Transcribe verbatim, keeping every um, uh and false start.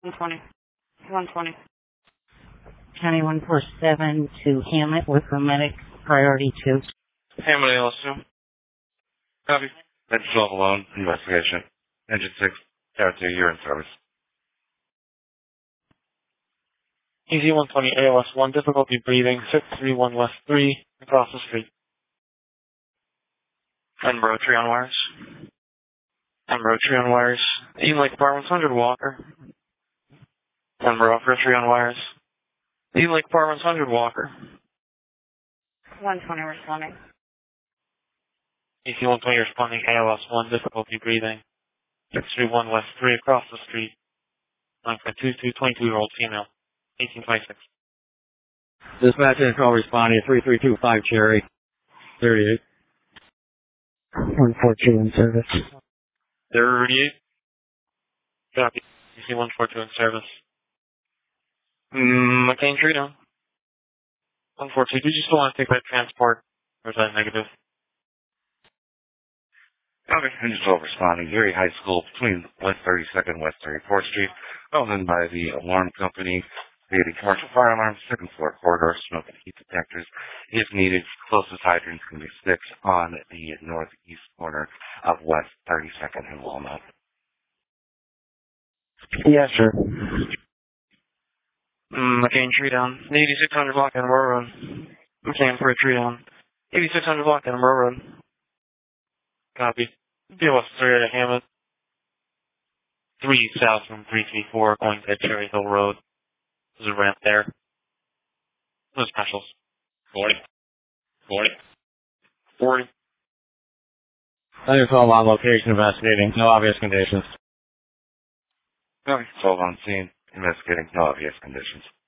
one twenty. one twenty. County one four seven to Hammett with Medic Priority two. Hammett A L S two. Copy. Engine twelve alone. Investigation. Engine six. Tower two. You're in service. E Z one twenty A L S one. Difficulty breathing. six three one West three. Across the street. And rotary on wires. And rotary on wires. Eden Lake Apartments, one hundred Walker. And we're off rotary on wires. Eden Lake Apartments, one hundred Walker. one twenty responding. E Z one twenty responding A L S one. Difficulty breathing. six three one West three. Across the street. nine five two two. twenty-two-year-old female. eighteen twenty-six. Dispatch and call responding three three two five Cherry. thirty-eight. one four two in service. thirty-eight. Copy. E Z one four two in service. Mm, McCain Tree down. one four two. Did you still want to take that transport? Or is that negative? Okay. Engine twelve responding. Erie High School between West thirty-second and West thirty-fourth Street. Called in by the alarm company. Creating commercial fire alarm, second floor corridor, smoke and heat detectors. If needed, closest hydrants can be six on the northeast corner of West thirty-second and Walnut. Yes, sir. Mm, McCain Tree down. eighty-six hundred block and Row Road. McCain for a tree down. eighty-six hundred block and Row Road. Copy. B O S three at Hammett. three south from three three four going to Cherry Hill Road. There's a ramp there. No specials. forty. forty. forty. Thunder twelve on location investigating. No obvious conditions. Okay. twelve on scene. Investigating no obvious conditions.